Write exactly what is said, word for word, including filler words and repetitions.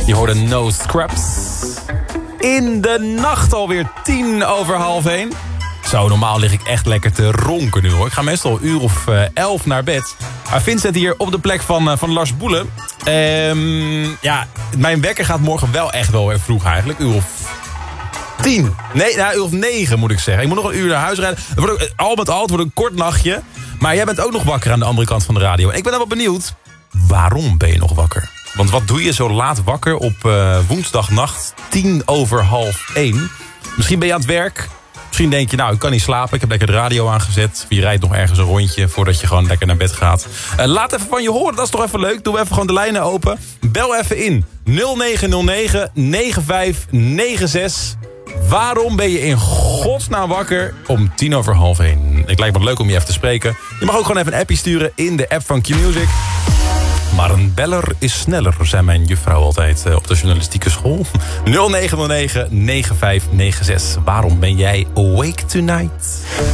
Je hoorde No Scraps. In de nacht alweer tien over half één. Zo, normaal lig ik echt lekker te ronken nu hoor. Ik ga meestal een uur of uh, elf naar bed. Maar Vincent hier op de plek van, uh, van Lars Boelen. Um, ja, mijn wekker gaat morgen wel echt wel weer vroeg eigenlijk. Uur of tien. Nee, nou, uur of negen moet ik zeggen. Ik moet nog een uur naar huis rijden. Het wordt ook, al met al, het wordt een kort nachtje. Maar jij bent ook nog wakker aan de andere kant van de radio. En ik ben dan wel benieuwd, waarom ben je nog wakker? Want wat doe je zo laat wakker op uh, woensdagnacht, tien over half één? Misschien ben je aan het werk. Misschien denk je, nou, ik kan niet slapen. Ik heb lekker de radio aangezet. Of je rijdt nog ergens een rondje voordat je gewoon lekker naar bed gaat. Uh, laat even van je horen, dat is toch even leuk. Doe even gewoon de lijnen open. Bel even in. nul negen nul negen negen vijf negen zes. Waarom ben je in godsnaam wakker om tien over half één? Ik lijkt me leuk om je even te spreken. Je mag ook gewoon even een appje sturen in de app van Q-Music. Maar een beller is sneller, zei mijn juffrouw altijd uh, op de journalistieke school. nul negen nul negen negen vijf negen zes. Waarom ben jij awake tonight?